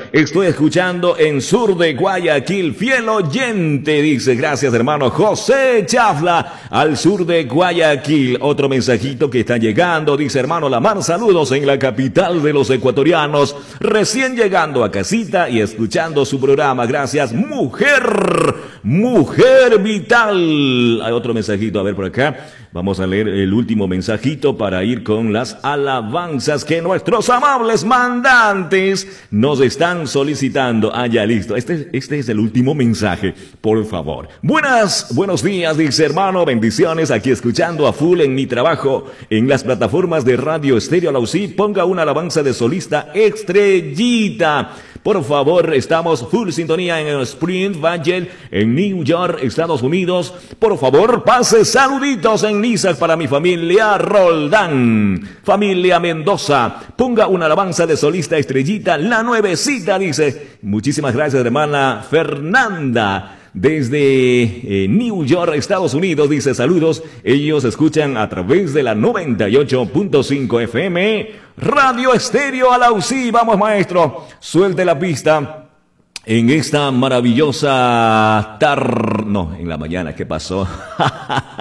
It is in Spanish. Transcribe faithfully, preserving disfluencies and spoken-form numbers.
Estoy escuchando en sur de Guayaquil, fiel oyente, dice. Gracias, hermano José Chafla, al sur de Guayaquil. Otro mensajito que está llegando, dice, hermano Lamar, saludos en la capital de los ecuatorianos, recién llegando a casita y escuchando su programa. Gracias, mujer, mujer vital. Hay otro mensajito, a ver por acá. Vamos a leer el último mensajito para ir con las alabanzas que nuestros amables mandantes nos están solicitando. Ah, ya, listo. Este, este es el último mensaje, por favor. Buenas, buenos días, dice, hermano, bendiciones, aquí escuchando a full en mi trabajo en las plataformas de Radio Estéreo La U C I. Ponga una alabanza de solista Estrellita. Por favor, estamos full sintonía en el Spring Valley, en New York, Estados Unidos. Por favor, pase saluditos en Niza para mi familia Roldán, familia Mendoza. Ponga una alabanza de solista Estrellita, la nuevecita, dice. Muchísimas gracias, hermana Fernanda. Desde eh, New York, Estados Unidos, dice, saludos. Ellos escuchan a través de la noventa y ocho punto cinco F M, Radio Estéreo La U C I. Vamos, maestro, suelte la pista en esta maravillosa tarde. No, en la mañana, ¿qué pasó?